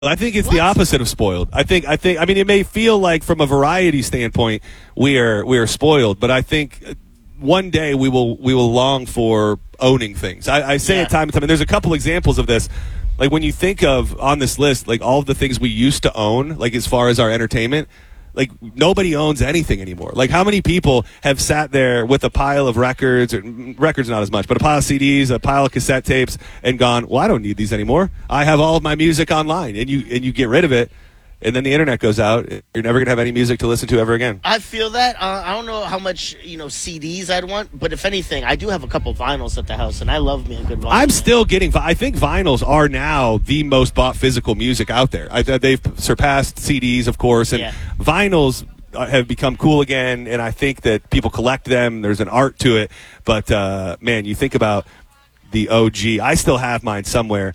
I think it's the opposite of spoiled. I mean, it may feel like from a variety standpoint we are spoiled, but I think one day we will long for owning things. I say it time and time, and there's a couple examples of this. Like when you think of on this list, like all of the things we used to own, like as far as our entertainment, like nobody owns anything anymore. Like how many people have sat there with a pile of records, or records not as much, but a pile of CDs, a pile of cassette tapes, and gone, well, I don't need these anymore. I have all of my music online, and you get rid of it. And then the internet goes out. You're never going to have any music to listen to ever again. I feel that. I don't know how much CDs I'd want, but if anything, I do have a couple vinyls at the house, and I love me a good vinyl. I'm still getting. I think vinyls are now the most bought physical music out there. They've surpassed CDs, of course, and vinyls have become cool again. And I think that people collect them. There's an art to it. But man, you think about the OG. I still have mine somewhere.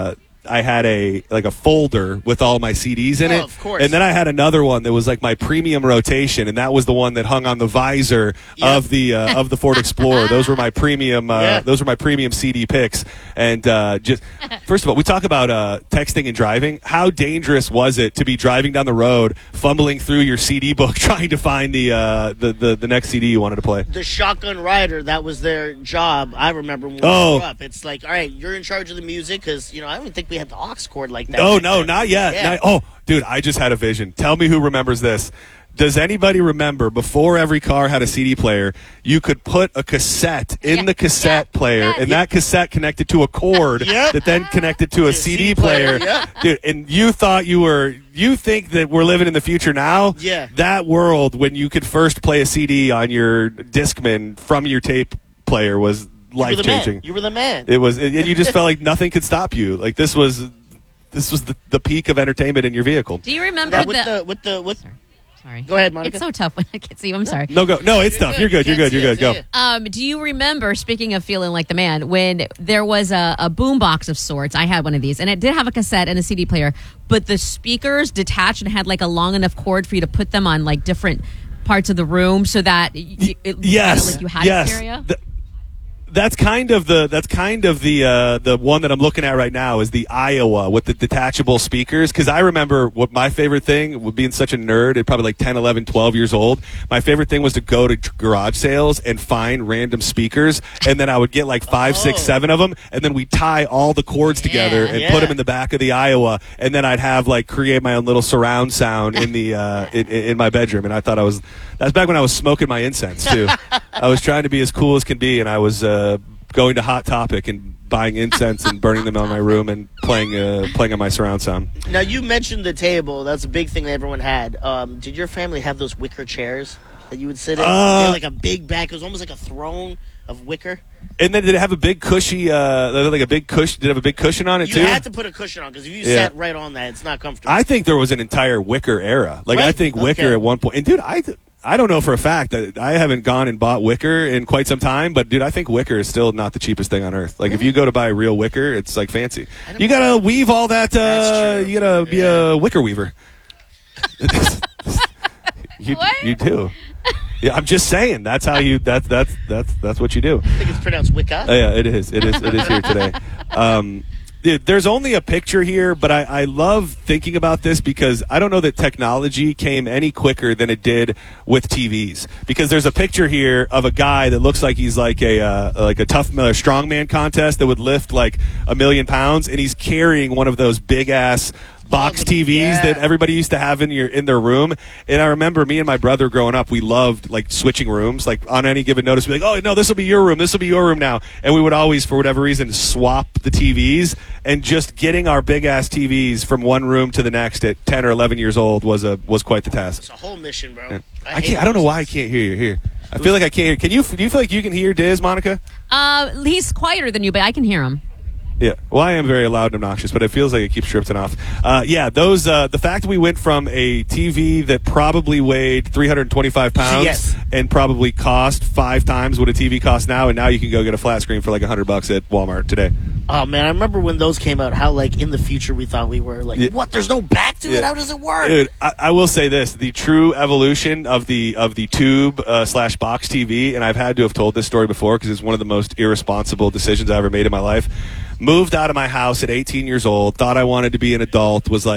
I had a folder with all my CDs in it. Of course. And then I had another one that was like my premium rotation, and that was the one that hung on the visor of the Ford Explorer. Those were my premium those were my premium CD picks. And just first of all, we talk about texting and driving. How dangerous was it to be driving down the road, fumbling through your CD book trying to find the next CD you wanted to play? The shotgun rider, that was their job. I remember when we grew up. It's like, all right, you're in charge of the music because I don't think we had the aux cord like that. Oh, no, not yet. Yeah. Dude, I just had a vision. Tell me who remembers this. Does anybody remember before every car had a CD player, you could put a cassette in the cassette player, and that cassette connected to a cord that then connected to a CD player. Dude, and you think that we're living in the future now? Yeah. That world when you could first play a CD on your Discman from your tape player was life-changing. You were the man. It was, and you just felt like nothing could stop you. Like this was the peak of entertainment in your vehicle. Do you remember Sorry. Go ahead, Monica. It's so tough when I can't see you. I'm sorry. No, go. No, it's tough. You're good. Go. Do you remember, speaking of feeling like the man, when there was a boom box of sorts? I had one of these, and it did have a cassette and a CD player, but the speakers detached and had like a long enough cord for you to put them on like different parts of the room so that it like you had stereo? That's kind of the one that I'm looking at right now is the Iowa with the detachable speakers. Because I remember what my favorite thing, being such a nerd at probably like 10, 11, 12 years old, my favorite thing was to go to garage sales and find random speakers, and then I would get like 5, 6, 7 of them, and then we'd tie all the cords together and put them in the back of the Iowa, and then I'd have like create my own little surround sound in the in my bedroom. And I thought that's back when I was smoking my incense too. I was trying to be as cool as can be, and I was going to Hot Topic and buying incense and burning them on my room and playing on my surround sound. Now, you mentioned the table. That's a big thing that everyone had. Did your family have those wicker chairs that you would sit in? They had like a big back. It was almost like a throne of wicker. And then did it have a big cushy, Did it have a big cushion on it too? You had to put a cushion on because if you sat right on that, it's not comfortable. I think there was an entire wicker era. Like I think wicker at one point. And dude, I don't know for a fact that I haven't gone and bought wicker in quite some time, but dude, I think wicker is still not the cheapest thing on earth. Like if you go to buy real wicker, it's like fancy. You gotta weave all that. You gotta be a wicker weaver. You do. Yeah, I'm just saying. That's how you. That's what you do. I think it's pronounced Wicca. Yeah, it is. It is here today. There's only a picture here, but I love thinking about this because I don't know that technology came any quicker than it did with TVs. Because there's a picture here of a guy that looks like he's like a tough strongman contest that would lift like 1 million pounds, and he's carrying one of those big ass box TVs that everybody used to have in their room. And I remember me and my brother growing up, we loved like switching rooms. Like on any given notice, we'd be like, oh no, this will be your room. This will be your room now. And we would always, for whatever reason, swap the TVs. And just getting our big ass TVs from one room to the next at 10 or 11 years old was quite the task. It's a whole mission, bro. Yeah. I don't know why I can't hear you here. I feel like I can't hear. Do you feel like you can hear Diz, Monica? He's quieter than you, but I can hear him. Yeah, well, I am very loud and obnoxious, but it feels like it keeps drifting off. The fact we went from a TV that probably weighed 325 pounds and probably cost 5 times what a TV costs now, and now you can go get a flat screen for like $100 at Walmart today. Oh man, I remember when those came out. How like in the future we thought we were like, what? There's no back to it. How does it work? Dude, I will say this: the true evolution of the tube / box TV, and I've had to have told this story before because it's one of the most irresponsible decisions I ever made in my life. moved out of my house at 18 years old, thought I wanted to be an adult, was like,